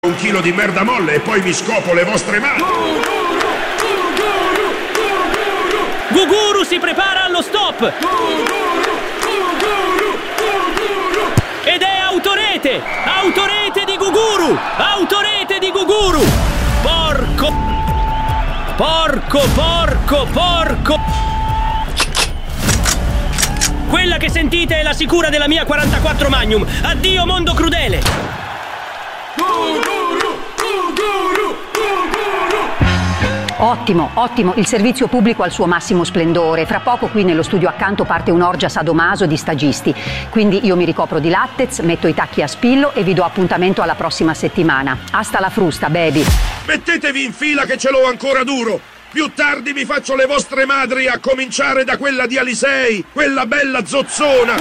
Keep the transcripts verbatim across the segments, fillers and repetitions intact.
un chilo di merda molle e poi mi scopo le vostre mani. Guguru si prepara allo stop. Ed è autorete. Autorete di Guguru. Autorete di Guguru. Porco. Porco, porco, porco. Quella che sentite è la sicura della mia quarantaquattro Magnum. Addio mondo crudele. Ottimo, ottimo, il servizio pubblico al suo massimo splendore. Fra poco qui nello studio accanto parte un'orgia sadomaso di stagisti. Quindi io mi ricopro di lattez, metto i tacchi a spillo e vi do appuntamento alla prossima settimana. Hasta la frusta, baby. Mettetevi in fila che ce l'ho ancora duro. Più tardi vi faccio le vostre madri, a cominciare da quella di Alisei, quella bella zozzona.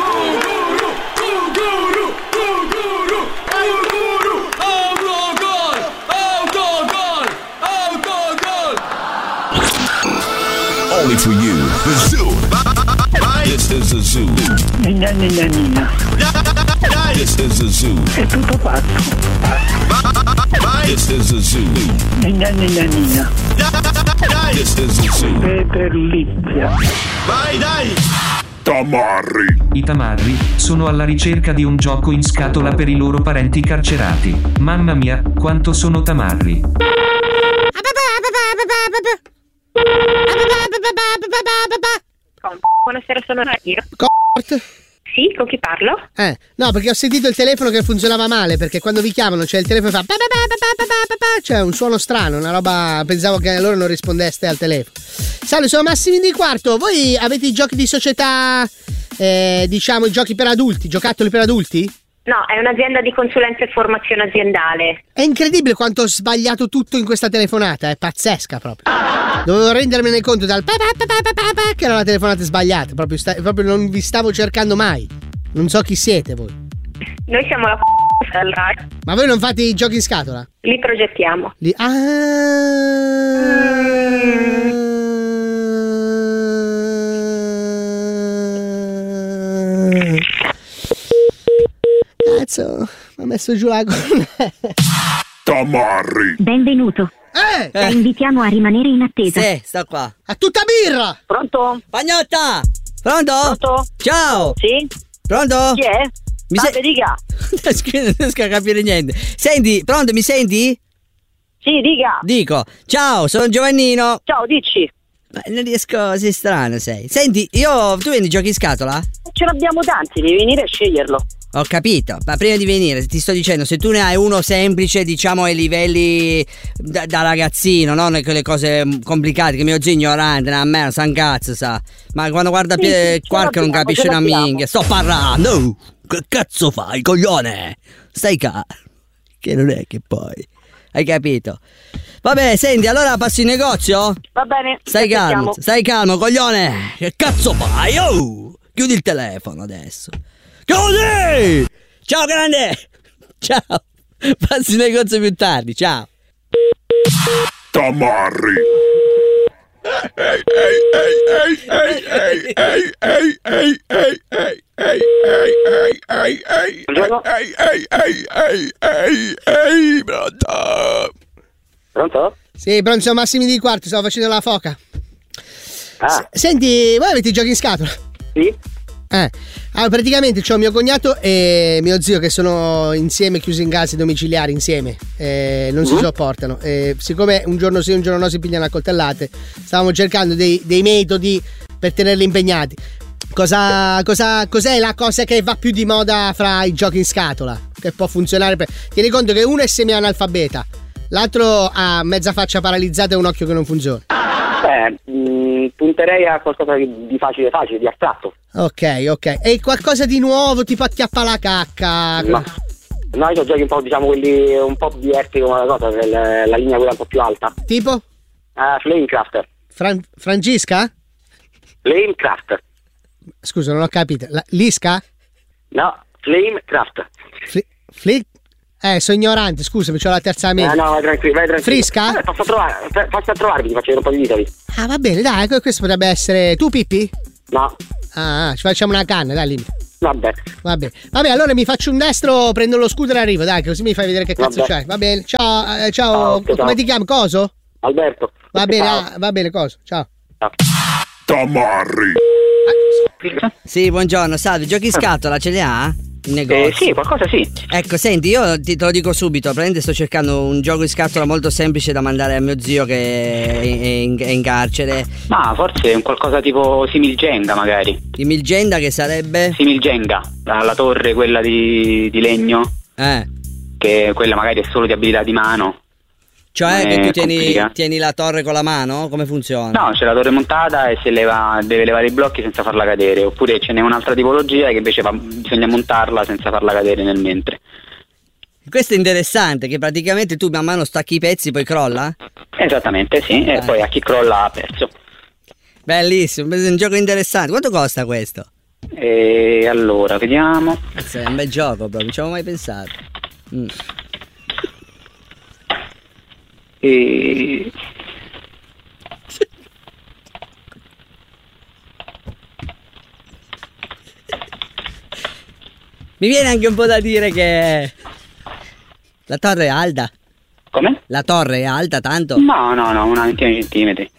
Only for you, the zoo. This is the zoo. Nina, nina, nina. This is the zoo. È tutto fatto. This is the zoo. Nina, nina, nina. This is the zoo. Peperlizia. Vai, dai! Tamarri. I tamarri sono alla ricerca di un gioco in scatola per i loro parenti carcerati. Mamma mia, quanto sono tamarri. Buonasera, sono io. Cort? Sì, con chi parlo? Eh, no, perché ho sentito il telefono che funzionava male, perché quando vi chiamano c'è il telefono che fa cioè un suono strano, una roba, pensavo che loro non rispondeste al telefono. Salve, sono Massimi di Quarto. Voi avete i giochi di società, eh, diciamo i giochi per adulti, giocattoli per adulti? No, è un'azienda di consulenza e formazione aziendale. È incredibile quanto ho sbagliato tutto in questa telefonata, è pazzesca proprio. Dovevo rendermene conto dal pa pa pa pa pa pa che era la telefonata sbagliata, proprio, sta, proprio non vi stavo cercando mai. Non so chi siete voi. Noi siamo la del R A I. Ma voi non fate i giochi in scatola? Li progettiamo. Li... Ah. Mm. Cazzo, mi ha messo giù la gola. Tamarri. Benvenuto. Eh! La invitiamo a rimanere in attesa. Sì, sto qua. A tutta birra! Pronto? Pagnotta! Pronto? Pronto? Ciao! Sì? Pronto? Chi è? Mi Salve, sei... dica. Non riesco a capire niente. Senti, pronto, mi senti? Sì, dica. Dico, ciao, sono Giovannino. Ciao, dici. Ma non riesco, sei strano, sei. Senti, io, tu vendi giochi in scatola? Ce l'abbiamo tanti, devi venire a sceglierlo. Ho capito, ma prima di venire ti sto dicendo, se tu ne hai uno semplice, diciamo ai livelli da, da ragazzino, non quelle cose complicate che mio zio ignorante, a me non sa un cazzo, sa. Ma quando guarda sì, P- sì, Quark non capisce una minchia. Sto parlando! Che cazzo fai, coglione? Stai ca... Che non è che poi... Hai capito? Vabbè, senti, allora passi in negozio? Va bene. Stai calmo, stai calmo, coglione! Che cazzo fai? Oh! Chiudi il telefono adesso. Chiudi! Ciao grande! Ciao! Passi in negozio più tardi, ciao! Tamarri. Ehi, ehi, ehi, ehi, ehi, ehi, ehi, ehi, ehi, ehi, ehi, ehi, ehi, ehi, ehi, ehi, ehi, ehi, ehi, ehi, pronto? Pronto? Sì, pronto, sono Massimi di Quarto, stavo facendo la foca. Ah. S- senti, voi avete i giochi in scatola? Sì. Eh, allora praticamente c'ho mio cognato e mio zio che sono insieme chiusi in case domiciliari insieme, eh, non si Mm-hmm. sopportano, e siccome un giorno sì un giorno no si pigliano a coltellate, stavamo cercando dei, dei metodi per tenerli impegnati. Cosa, cosa, cos'è la cosa che va più di moda fra i giochi in scatola? Che può funzionare per... Tieni conto che uno è semi-analfabeta, l'altro ha mezza faccia paralizzata e un occhio che non funziona. Beh, mh, punterei a qualcosa di facile facile, di astratto. Ok, ok. E qualcosa di nuovo tipo acchiappa la cacca? Ma no, io giochi un po', diciamo, quelli un po' diversi come la cosa, la, la linea quella un po' più alta. Tipo? Uh, Flamecraft. Fran- Francisca? Flamecraft. Scusa, non ho capito. La- Lisca? No, Flamecraft. Fli- Fli- eh, sono ignorante, scusa, c'ho la terza media. Eh, no, vai tranquillo, vai tranquillo. Frisca? Eh, posso trovare, posso trovarvi, ti faccio un po' di vita. Ah, va bene, dai, questo potrebbe essere... Tu, Pippi? No. Ah, ci facciamo una canna, dai, lì. Vabbè. Vabbè. Vabbè, allora mi faccio un destro, prendo lo scooter e arrivo, dai, così mi fai vedere che cazzo Vabbè. c'hai. Va bene. Ciao, eh, ciao. Ciao, come ciao. ti chiami? Coso? Alberto. Va bene, Ciao. ah, va bene, Coso. Ciao. Tamarri. Sì, buongiorno, salve, giochi in scatola ce li ha? In negozio? Eh, sì, qualcosa sì. Ecco, senti, io ti, te lo dico subito, praticamente sto cercando un gioco in scatola molto semplice da mandare a mio zio che è in, è in carcere. Ma forse un qualcosa tipo simil Jenga magari. Simil Jenga che sarebbe? Simil Jenga, la, la torre quella di, di legno. Eh. Che quella magari è solo di abilità di mano. Cioè Non che è tu tieni, complicato. tieni la torre con la mano? Come funziona? No, c'è la torre montata e se leva, deve levare i blocchi senza farla cadere. Oppure ce n'è un'altra tipologia che invece va, bisogna montarla senza farla cadere nel mentre. Questo è interessante, che praticamente tu man mano stacchi i pezzi poi crolla? Esattamente, sì, e poi a chi crolla ha perso. Bellissimo, è un gioco interessante. Quanto costa questo? E allora, vediamo. Questo è un bel gioco proprio, non ci avevo mai pensato. Mm. E... Mi viene anche un po' da dire che la torre è alta. Come? La torre è alta tanto? No, no, no, una ventina di centimetri.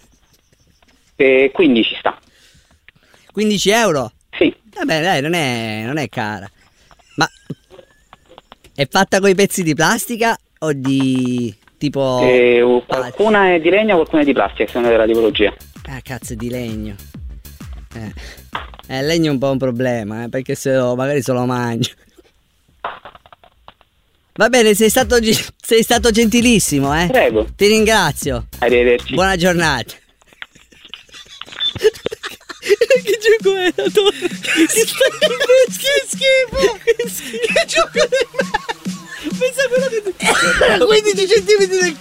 E quindi ci sta. quindici euro? Sì. Vabbè, dai, non è, non è cara. Ma è fatta con i pezzi di plastica o di tipo... E, uh, qualcuna è di legno, qualcuna è di plastica, sono della tipologia. Ah, cazzo, è di legno. Eh, eh legno è un po' un problema, eh, perché se lo, magari se lo mangio. Va bene, sei stato, gi- sei stato gentilissimo, eh. Prego. Ti ringrazio. Arrivederci. Buona giornata. Che gioco è la torre? Che schifo! Che schifo! Che gioco è? Pensa a quello che... quindici centimetri del